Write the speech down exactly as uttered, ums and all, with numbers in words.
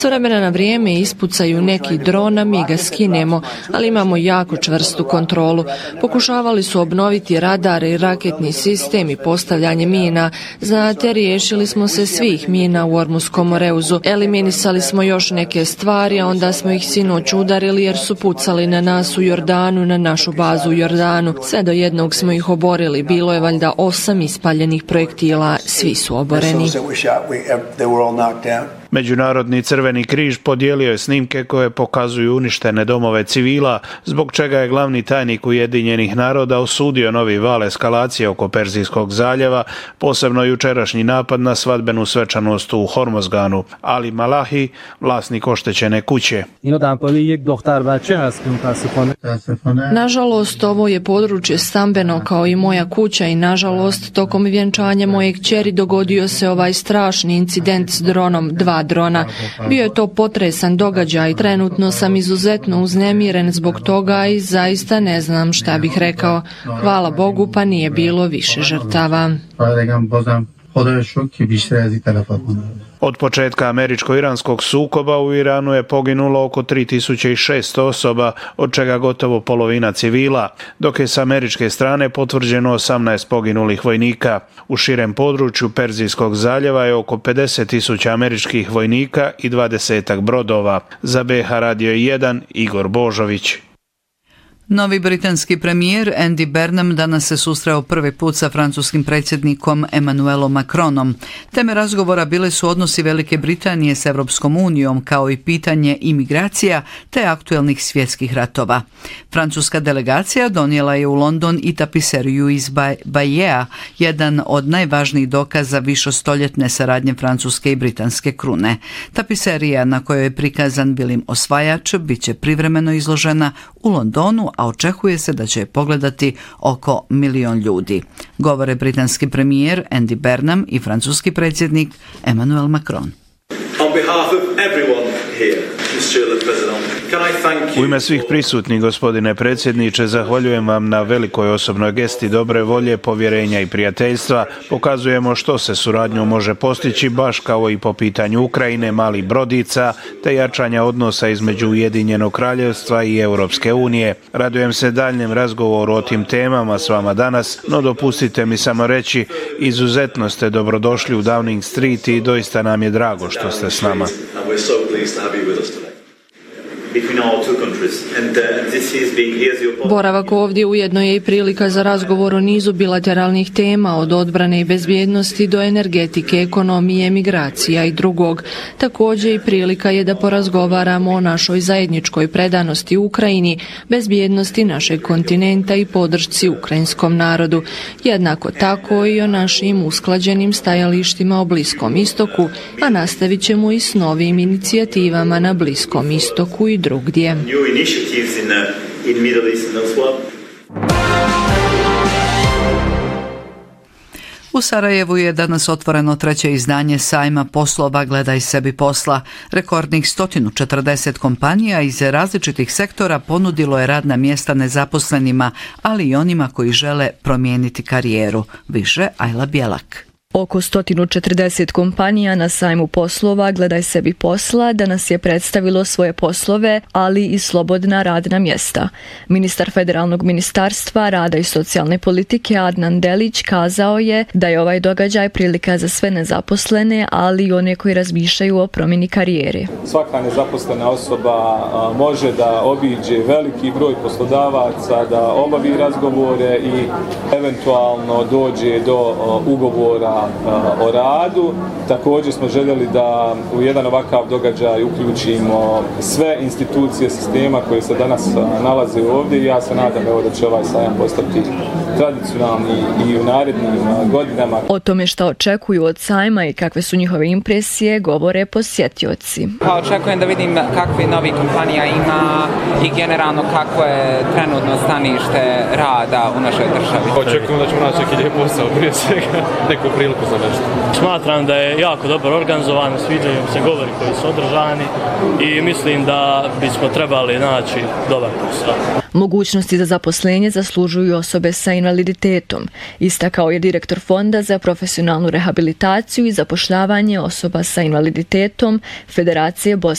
S vremena na vrijeme ispucaju neki dron, a mi ga skinemo, ali imamo jako čvrstu kontrolu. Pokušavali su obnoviti radar i raketni sistem i postavljanje mina. Znate, riješili smo se svih mina u Ormuskom Moreuzu. Eliminisali smo još neke stvari, a onda smo ih sinoć udarili jer su pucali na nas u Jordanu, na našu bazu u Jordanu. Sve do jednog smo ih oborili. Bilo je valjda osam ispaljenih projektila. Svi su oboreni. Međunarodni Crveni križ podijelio je snimke koje pokazuju uništene domove civila, zbog čega je glavni tajnik Ujedinjenih naroda osudio novi val eskalacije oko Perzijskog zaljeva, posebno jučerašnji napad na svadbenu svečanost u Hormozganu. Ali Malahi, vlasnik oštećene kuće. Nažalost, ovo je područje stambeno kao i moja kuća i nažalost, tokom vjenčanja moje kćeri dogodio se ovaj strašni incident s dronom, dva drona. Bio je to potresan događaj. Trenutno sam izuzetno uznemiren zbog toga i zaista ne znam šta bih rekao. Hvala Bogu, pa nije bilo više žrtava. Od početka američko-iranskog sukoba u Iranu je poginulo oko tri tisuće šesto osoba, od čega gotovo polovina civila, dok je s američke strane potvrđeno osamnaest poginulih vojnika. U širem području Perzijskog zaljeva je oko pedeset tisuća američkih vojnika i dvadesetak brodova. Za B H Radio jedan, Igor Božović. Novi britanski premijer Andy Burnham danas se susreo prvi put sa francuskim predsjednikom Emmanuelom Macronom. Teme razgovora bile su odnosi Velike Britanije s Europskom unijom, kao i pitanje imigracija te aktuelnih svjetskih ratova. Francuska delegacija donijela je u London i tapiseriju iz Bayea, jedan od najvažnijih dokaza višestoljetne saradnje francuske i britanske krune. Tapiserija na kojoj je prikazan Vilim Osvajač bit će privremeno izložena u Londonu, a očekuje se da će je pogledati oko milion ljudi. Govore britanski premijer Andy Burnham i francuski predsjednik Emmanuel Macron. On behalf of everyone here, Monsieur le Président, can I thank you? U ime svih prisutnih, gospodine predsjedniče, zahvaljujem vam na velikoj osobnoj gesti dobre volje, povjerenja i prijateljstva. Pokazujemo što se suradnjom može postići, baš kao i po pitanju Ukrajine, malih brodica, te jačanja odnosa između Ujedinjenog kraljevstva i Europske unije. Radujem se daljnjem razgovoru o tim temama s vama danas, no dopustite mi samo reći, izuzetno ste dobrodošli u Downing Street i doista nam je drago što ste s nama. Boravak ovdje ujedno je i prilika za razgovor o nizu bilateralnih tema, od odbrane i bezbjednosti do energetike, ekonomije, migracija i drugog. Također i prilika je da porazgovaramo o našoj zajedničkoj predanosti Ukrajini, bezbjednosti našeg kontinenta i podršci ukrajinskom narodu. Jednako tako i o našim usklađenim stajalištima o Bliskom istoku, a nastavit ćemo i s novim inicijativama na Bliskom istoku i drugdje. U Sarajevu je danas otvoreno treće izdanje sajma poslova Gledaj sebi posla. Rekordnih sto četrdeset kompanija iz različitih sektora ponudilo je radna mjesta nezaposlenima, ali i onima koji žele promijeniti karijeru. Više Ajla Bjelak. Oko sto četrdeset kompanija na sajmu poslova Gledaj sebi posla danas je predstavilo svoje poslove, ali i slobodna radna mjesta. Ministar Federalnog ministarstva rada i socijalne politike Adnan Delić kazao je da je ovaj događaj prilika za sve nezaposlene, ali i one koji razmišljaju o promjeni karijere. Svaka nezaposlena osoba može da obiđe veliki broj poslodavaca, da obavi razgovore i eventualno dođe do ugovora o radu. Također smo željeli da u jedan ovakav događaj uključimo sve institucije sistema koje se danas nalaze ovdje i ja se nadam evo da će ovaj sajam postati tradicionalni i u narednim godinama. O tome što očekuju od sajma i kakve su njihove impresije govore posjetioci. Pa očekujem da vidim kakve novi kompanija ima i generalno kako je trenutno stanište rada u našoj državi. Očekujem da ćemo naći neki lijep posao, prije svega neku priliku za nešto. Smatram da je jako dobro organizovan, sviđaju mi se govori koji su održani i mislim da bismo trebali naći dobar posao. Mogućnosti za zaposlenje zaslužuju osobe sa invaliditetom, istakao je direktor Fonda za profesionalnu rehabilitaciju i zapošljavanje osoba sa invaliditetom Federacije Bosne